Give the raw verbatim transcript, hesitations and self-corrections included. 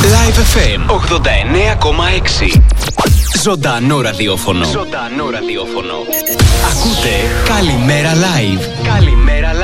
Live εφ εμ ογδόντα εννέα κόμμα έξι. Ζωντανό ραδιόφωνο. Ζωντανό ραδιόφωνο. Ακούτε Καλημέρα Live. Καλημέρα Live.